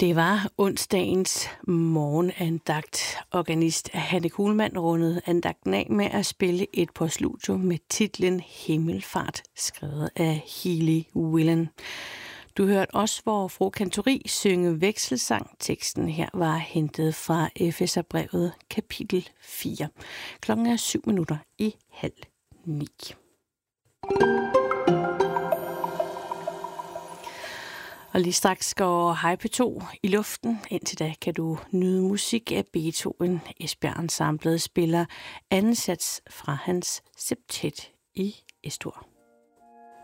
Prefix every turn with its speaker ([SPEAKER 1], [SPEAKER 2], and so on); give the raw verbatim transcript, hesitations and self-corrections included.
[SPEAKER 1] Det var onsdagens morgenandagt. Organist Hanne Kuhlmann rundede andagten af med at spille et postludium med titlen Himmelfart, skrevet af Healy Willen. Du hørte også vor fru Kantori synge vekselsang. Teksten her var hentet fra Efeserbrevet kapitel fire. Klokken er syv minutter i halv ni. Og lige straks går Hej P to i luften. Indtil da kan du nyde musik af Beethoven. Esbjerg Ensemblet spiller anden sats fra hans septet i Estor.